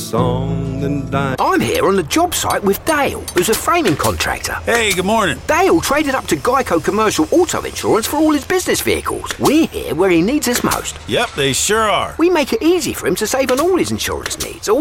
song and dance. I'm here on the job site with Dale, who's a framing contractor. Hey, good morning. Dale traded up to Geico Commercial Auto Insurance for all his business vehicles. We're here where he needs us most. Yep, they sure are. We make it easy for him to save on all his insurance needs. All